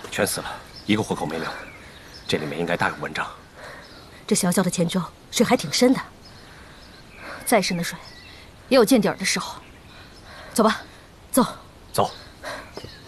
全死了，一个活口没留。这里面应该大有文章。 这小小的钱庄水还挺深的，再深的水也有见底儿的时候。走吧，走。 走。